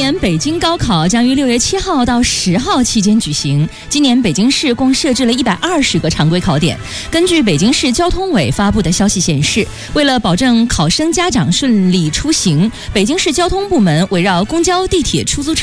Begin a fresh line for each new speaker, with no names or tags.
年北京高考将于6月7号到10号期间举行。今年北京市共设置了120个常规考点。根据北京市交通委发布的消息显示，为了保证考生家长顺利出行，北京市交通部门围绕公交、地铁、出租车